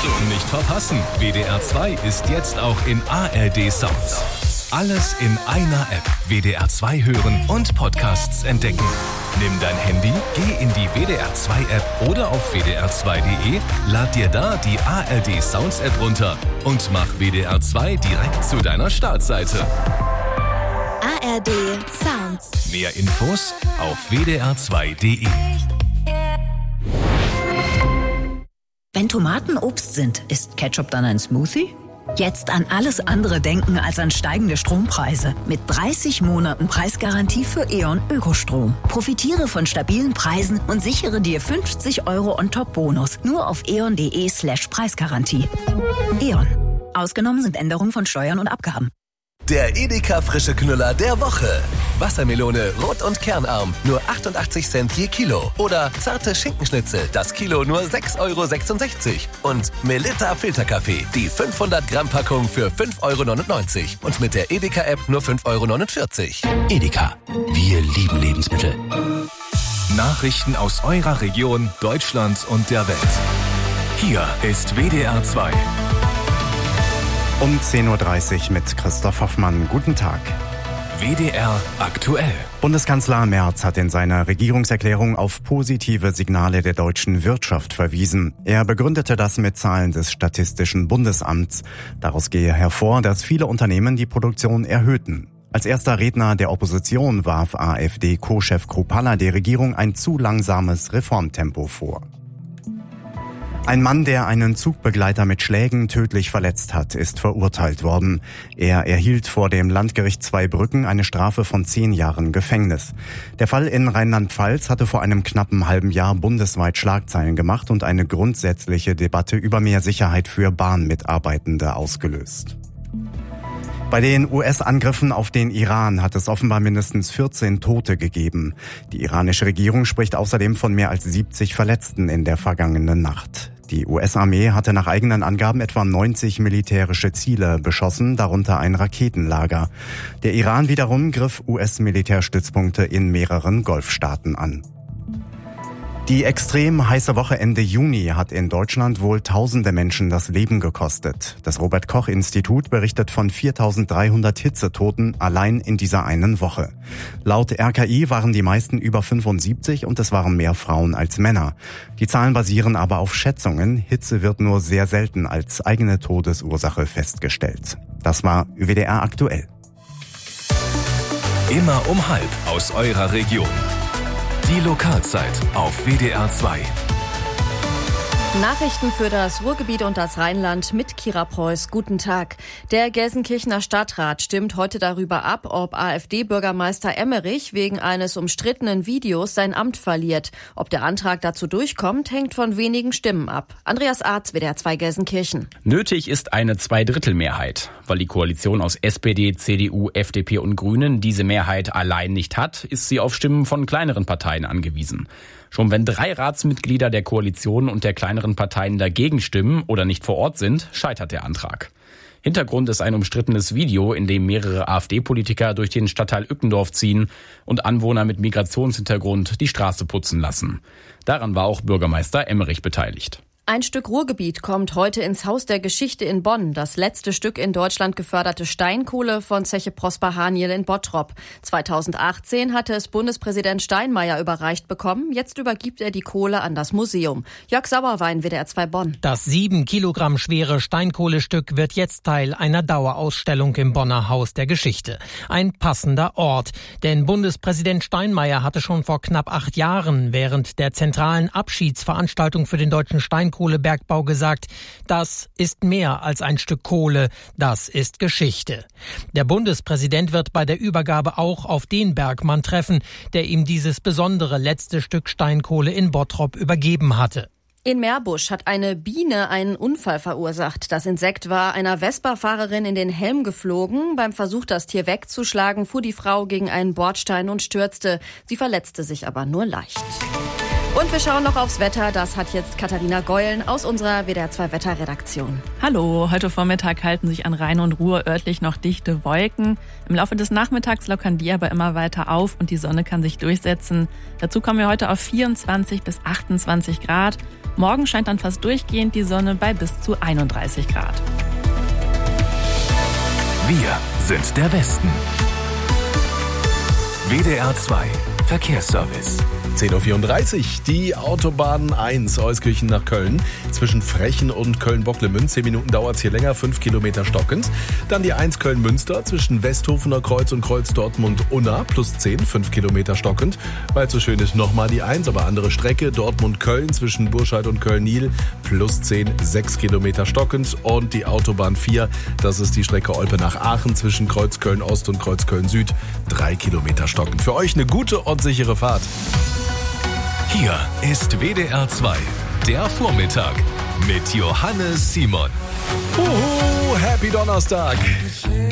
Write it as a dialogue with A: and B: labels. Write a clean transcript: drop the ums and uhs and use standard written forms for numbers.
A: Nicht verpassen, WDR 2 ist jetzt auch in ARD Sounds. Alles in einer App. WDR 2 hören und Podcasts entdecken. Nimm dein Handy, geh in die WDR 2 App oder auf wdr2.de, lad dir da die ARD Sounds App runter und mach WDR 2 direkt zu deiner Startseite.
B: ARD Sounds.
A: Mehr Infos auf wdr2.de.
C: Wenn Tomaten Obst sind, ist Ketchup dann ein Smoothie? Jetzt an alles andere denken als an steigende Strompreise. Mit 30 Monaten Preisgarantie für E.ON Ökostrom. Profitiere von stabilen Preisen und sichere dir 50 € On-Top-Bonus. Nur auf eon.de/Preisgarantie. E.ON. Ausgenommen sind Änderungen von Steuern und Abgaben.
D: Der Edeka frische Knüller der Woche. Wassermelone rot und kernarm, nur 88 Cent je Kilo. Oder zarte Schinkenschnitzel, das Kilo nur 6,66 €. Und Melitta Filterkaffee, die 500 Gramm Packung für 5,99 €. Und mit der Edeka-App nur 5,49 €.
E: Edeka, wir lieben Lebensmittel.
A: Nachrichten aus eurer Region, Deutschland und der Welt. Hier ist WDR 2.
F: Um 10.30 Uhr mit Christoph Hoffmann. Guten Tag.
A: WDR aktuell.
F: Bundeskanzler Merz hat in seiner Regierungserklärung auf positive Signale der deutschen Wirtschaft verwiesen. Er begründete das mit Zahlen des Statistischen Bundesamts. Daraus gehe hervor, dass viele Unternehmen die Produktion erhöhten. Als erster Redner der Opposition warf AfD-Co-Chef Kruppalla der Regierung ein zu langsames Reformtempo vor. Ein Mann, der einen Zugbegleiter mit Schlägen tödlich verletzt hat, ist verurteilt worden. Er erhielt vor dem Landgericht Zweibrücken eine Strafe von 10 Jahren Gefängnis. Der Fall in Rheinland-Pfalz hatte vor einem knappen halben Jahr bundesweit Schlagzeilen gemacht und eine grundsätzliche Debatte über mehr Sicherheit für Bahnmitarbeitende ausgelöst. Bei den US-Angriffen auf den Iran hat es offenbar mindestens 14 Tote gegeben. Die iranische Regierung spricht außerdem von mehr als 70 Verletzten in der vergangenen Nacht. Die US-Armee hatte nach eigenen Angaben etwa 90 militärische Ziele beschossen, darunter ein Raketenlager. Der Iran wiederum griff US-Militärstützpunkte in mehreren Golfstaaten an. Die extrem heiße Woche Ende Juni hat in Deutschland wohl tausende Menschen das Leben gekostet. Das Robert-Koch-Institut berichtet von 4.300 Hitzetoten allein in dieser einen Woche. Laut RKI waren die meisten über 75 und es waren mehr Frauen als Männer. Die Zahlen basieren aber auf Schätzungen. Hitze wird nur sehr selten als eigene Todesursache festgestellt. Das war WDR aktuell.
A: Immer um 12 aus eurer Region. Die Lokalzeit auf WDR 2.
B: Nachrichten für das Ruhrgebiet und das Rheinland mit Kira Preuß. Guten Tag. Der Gelsenkirchener Stadtrat stimmt heute darüber ab, ob AfD-Bürgermeister Emmerich wegen eines umstrittenen Videos sein Amt verliert. Ob der Antrag dazu durchkommt, hängt von wenigen Stimmen ab. Andreas Arz, WDR 2 Gelsenkirchen.
G: Nötig ist eine Zweidrittelmehrheit. Weil die Koalition aus SPD, CDU, FDP und Grünen diese Mehrheit allein nicht hat, ist sie auf Stimmen von kleineren Parteien angewiesen. Schon wenn 3 Ratsmitglieder der Koalition und der kleineren Parteien dagegen stimmen oder nicht vor Ort sind, scheitert der Antrag. Hintergrund ist ein umstrittenes Video, in dem mehrere AfD-Politiker durch den Stadtteil Ückendorf ziehen und Anwohner mit Migrationshintergrund die Straße putzen lassen. Daran war auch Bürgermeister Emmerich beteiligt.
B: Ein Stück Ruhrgebiet kommt heute ins Haus der Geschichte in Bonn. Das letzte Stück in Deutschland geförderte Steinkohle von Zeche Prosper Haniel in Bottrop. 2018 hatte es Bundespräsident Steinmeier überreicht bekommen. Jetzt übergibt er die Kohle an das Museum. Jörg Sauerwein, WDR 2 Bonn.
H: Das 7 Kilogramm schwere Steinkohlestück wird jetzt Teil einer Dauerausstellung im Bonner Haus der Geschichte. Ein passender Ort. Denn Bundespräsident Steinmeier hatte schon vor knapp 8 Jahren während der zentralen Abschiedsveranstaltung für den deutschen Steinkohlebergbau gesagt, das ist mehr als ein Stück Kohle, das ist Geschichte. Der Bundespräsident wird bei der Übergabe auch auf den Bergmann treffen, der ihm dieses besondere letzte Stück Steinkohle in Bottrop übergeben hatte.
B: In Meerbusch hat eine Biene einen Unfall verursacht. Das Insekt war einer Vespa-Fahrerin in den Helm geflogen. Beim Versuch, das Tier wegzuschlagen, fuhr die Frau gegen einen Bordstein und stürzte. Sie verletzte sich aber nur leicht. Und wir schauen noch aufs Wetter. Das hat jetzt Katharina Geulen aus unserer WDR 2 Wetterredaktion.
I: Hallo, heute Vormittag halten sich an Rhein und Ruhr örtlich noch dichte Wolken. Im Laufe des Nachmittags lockern die aber immer weiter auf und die Sonne kann sich durchsetzen. Dazu kommen wir heute auf 24 bis 28 Grad. Morgen scheint dann fast durchgehend die Sonne bei bis zu 31 Grad.
A: Wir sind der Westen. WDR 2 Verkehrsservice.
J: 10.34 Uhr, die Autobahn 1 Euskirchen nach Köln. Zwischen Frechen und Köln-Bocklemünd. 10 Minuten dauert es hier länger, 5 Kilometer stockend. Dann die 1 Köln-Münster zwischen Westhofener Kreuz und Kreuz Dortmund-Unna. Plus 10, 5 Kilometer stockend. Weil es so schön ist, nochmal die 1, aber andere Strecke. Dortmund-Köln zwischen Burscheid und Köln-Niel. Plus 10, 6 Kilometer stockend. Und die Autobahn 4, das ist die Strecke Olpe nach Aachen zwischen Kreuz Köln-Ost und Kreuz Köln-Süd. 3 Kilometer stockend. Für euch eine gute und sichere Fahrt.
A: Hier ist WDR 2, der Vormittag mit Johannes Simon.
J: Happy Donnerstag.